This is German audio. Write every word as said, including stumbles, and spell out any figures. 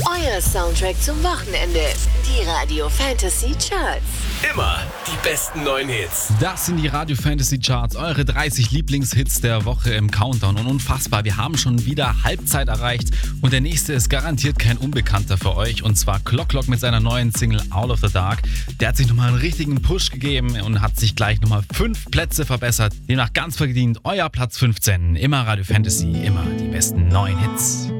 Euer Soundtrack zum Wochenende. Die Radio Fantasy Charts. Immer die besten neuen Hits. Das sind die Radio Fantasy Charts, eure dreißig Lieblingshits der Woche im Countdown. Und unfassbar, wir haben schon wieder Halbzeit erreicht. Und der nächste ist garantiert kein Unbekannter für euch. Und zwar Clock Clock mit seiner neuen Single Out of the Dark. Der hat sich nochmal einen richtigen Push gegeben und hat sich gleich nochmal fünf Plätze verbessert. Demnach ganz verdient euer Platz fünfzehn. Immer Radio Fantasy, immer die besten neuen Hits.